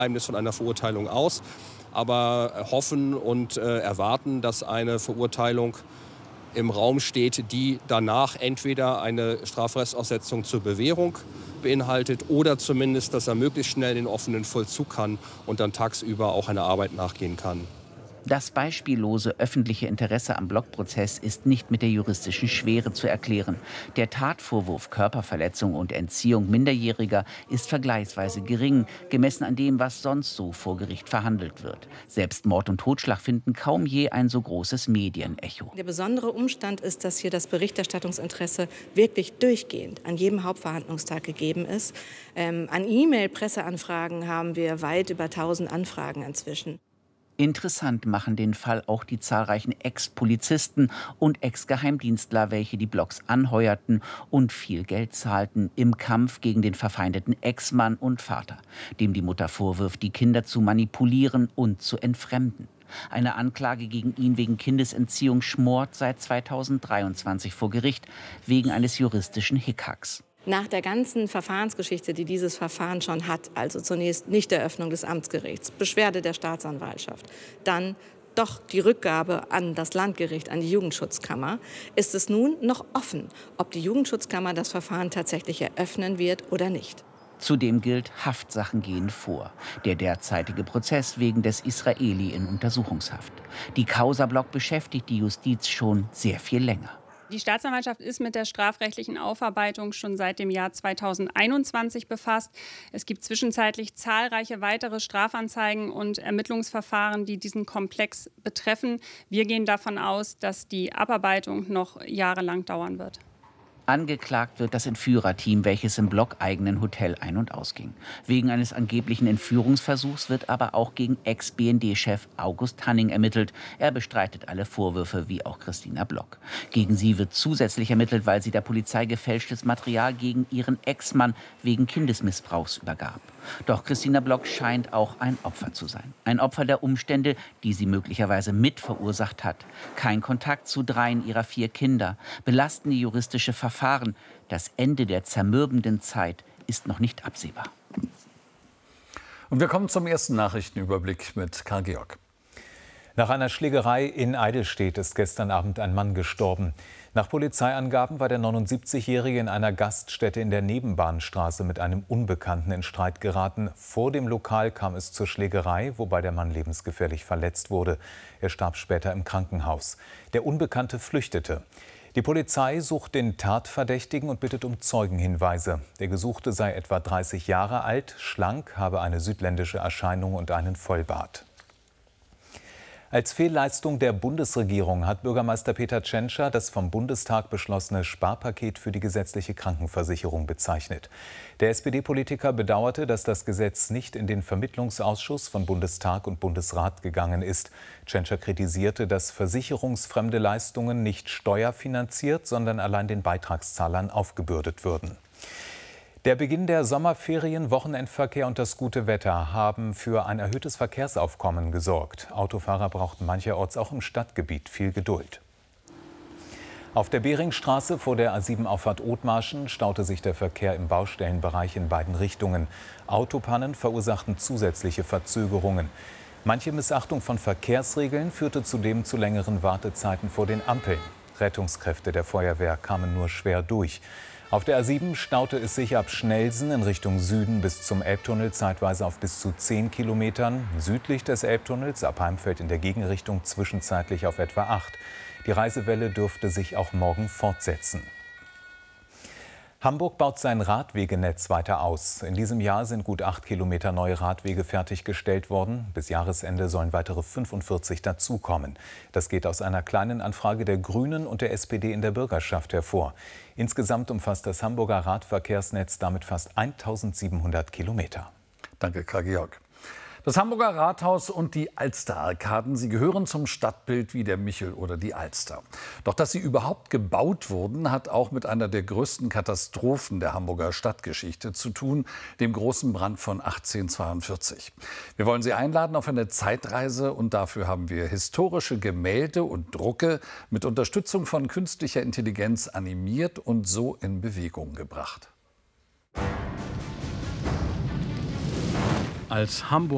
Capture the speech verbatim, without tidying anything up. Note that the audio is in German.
Geheimnis von einer Verurteilung aus, aber hoffen und äh, erwarten, dass eine Verurteilung im Raum steht, die danach entweder eine Strafrestaussetzung zur Bewährung beinhaltet oder zumindest, dass er möglichst schnell in den offenen Vollzug kann und dann tagsüber auch einer Arbeit nachgehen kann. Das beispiellose öffentliche Interesse am Blockprozess ist nicht mit der juristischen Schwere zu erklären. Der Tatvorwurf Körperverletzung und Entziehung Minderjähriger ist vergleichsweise gering, gemessen an dem, was sonst so vor Gericht verhandelt wird. Selbst Mord und Totschlag finden kaum je ein so großes Medienecho. Der besondere Umstand ist, dass hier das Berichterstattungsinteresse wirklich durchgehend an jedem Hauptverhandlungstag gegeben ist. Ähm, an E-Mail-Presseanfragen haben wir weit über tausend Anfragen inzwischen. Interessant machen den Fall auch die zahlreichen Ex-Polizisten und Ex-Geheimdienstler, welche die Blocks anheuerten und viel Geld zahlten im Kampf gegen den verfeindeten Ex-Mann und Vater, dem die Mutter vorwirft, die Kinder zu manipulieren und zu entfremden. Eine Anklage gegen ihn wegen Kindesentziehung schmort seit zweitausenddreiundzwanzig vor Gericht wegen eines juristischen Hickhacks. Nach der ganzen Verfahrensgeschichte, die dieses Verfahren schon hat, also zunächst Nichteröffnung des Amtsgerichts, Beschwerde der Staatsanwaltschaft, dann doch die Rückgabe an das Landgericht, an die Jugendschutzkammer, ist es nun noch offen, ob die Jugendschutzkammer das Verfahren tatsächlich eröffnen wird oder nicht. Zudem gilt, Haftsachen gehen vor. Der derzeitige Prozess wegen des Israeli in Untersuchungshaft. Die Causa-Block beschäftigt die Justiz schon sehr viel länger. Die Staatsanwaltschaft ist mit der strafrechtlichen Aufarbeitung schon seit dem Jahr zweitausendeinundzwanzig befasst. Es gibt zwischenzeitlich zahlreiche weitere Strafanzeigen und Ermittlungsverfahren, die diesen Komplex betreffen. Wir gehen davon aus, dass die Abarbeitung noch jahrelang dauern wird. Angeklagt wird das Entführerteam, welches im blockeigenen Hotel ein- und ausging. Wegen eines angeblichen Entführungsversuchs wird aber auch gegen Ex-B N D-Chef August Hanning ermittelt. Er bestreitet alle Vorwürfe, wie auch Christina Block. Gegen sie wird zusätzlich ermittelt, weil sie der Polizei gefälschtes Material gegen ihren Ex-Mann wegen Kindesmissbrauchs übergab. Doch Christina Block scheint auch ein Opfer zu sein. Ein Opfer der Umstände, die sie möglicherweise mit verursacht hat. Kein Kontakt zu dreien ihrer vier Kinder, belastende juristische Verfahren. Das Ende der zermürbenden Zeit ist noch nicht absehbar. Und wir kommen zum ersten Nachrichtenüberblick mit Karl Georg. Nach einer Schlägerei in Eidelstedt ist gestern Abend ein Mann gestorben. Nach Polizeiangaben war der neunundsiebzigjährige in einer Gaststätte in der Nebenbahnstraße mit einem Unbekannten in Streit geraten. Vor dem Lokal kam es zur Schlägerei, wobei der Mann lebensgefährlich verletzt wurde. Er starb später im Krankenhaus. Der Unbekannte flüchtete. Die Polizei sucht den Tatverdächtigen und bittet um Zeugenhinweise. Der Gesuchte sei etwa dreißig Jahre alt, schlank, habe eine südländische Erscheinung und einen Vollbart. Als Fehlleistung der Bundesregierung hat Bürgermeister Peter Tschentscher das vom Bundestag beschlossene Sparpaket für die gesetzliche Krankenversicherung bezeichnet. Der S P D-Politiker bedauerte, dass das Gesetz nicht in den Vermittlungsausschuss von Bundestag und Bundesrat gegangen ist. Tschentscher kritisierte, dass versicherungsfremde Leistungen nicht steuerfinanziert, sondern allein den Beitragszahlern aufgebürdet würden. Der Beginn der Sommerferien, Wochenendverkehr und das gute Wetter haben für ein erhöhtes Verkehrsaufkommen gesorgt. Autofahrer brauchten mancherorts auch im Stadtgebiet viel Geduld. Auf der Beringstraße vor der A sieben Auffahrt Othmarschen staute sich der Verkehr im Baustellenbereich in beiden Richtungen. Autopannen verursachten zusätzliche Verzögerungen. Manche Missachtung von Verkehrsregeln führte zudem zu längeren Wartezeiten vor den Ampeln. Rettungskräfte der Feuerwehr kamen nur schwer durch. Auf der A sieben staute es sich ab Schnellsen in Richtung Süden bis zum Elbtunnel zeitweise auf bis zu zehn Kilometern. Südlich des Elbtunnels ab Heimfeld in der Gegenrichtung zwischenzeitlich auf etwa acht. Die Reisewelle dürfte sich auch morgen fortsetzen. Hamburg baut sein Radwegenetz weiter aus. In diesem Jahr sind gut acht Kilometer neue Radwege fertiggestellt worden. Bis Jahresende sollen weitere fünfundvierzig dazukommen. Das geht aus einer kleinen Anfrage der Grünen und der S P D in der Bürgerschaft hervor. Insgesamt umfasst das Hamburger Radverkehrsnetz damit fast eintausendsiebenhundert Kilometer. Danke, Karl Georg. Das Hamburger Rathaus und die Alster-Arkaden, sie gehören zum Stadtbild wie der Michel oder die Alster. Doch dass sie überhaupt gebaut wurden, hat auch mit einer der größten Katastrophen der Hamburger Stadtgeschichte zu tun, dem großen Brand von achtzehnhundertzweiundvierzig. Wir wollen Sie einladen auf eine Zeitreise und dafür haben wir historische Gemälde und Drucke mit Unterstützung von künstlicher Intelligenz animiert und so in Bewegung gebracht. Als Hamburg